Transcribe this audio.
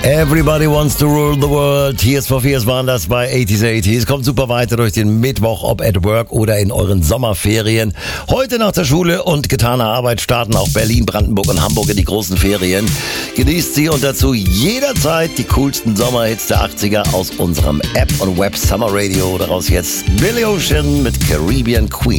Everybody wants to rule the world. Here's for Fears waren das bei 80s 80s. Kommt super weiter durch den Mittwoch, ob at work oder in euren Sommerferien. Heute nach der Schule und getaner Arbeit starten auch Berlin, Brandenburg und Hamburg in die großen Ferien. Genießt sie und dazu jederzeit die coolsten Sommerhits der 80er aus unserem App und Web Summer Radio. Daraus jetzt Billy Ocean mit Caribbean Queen.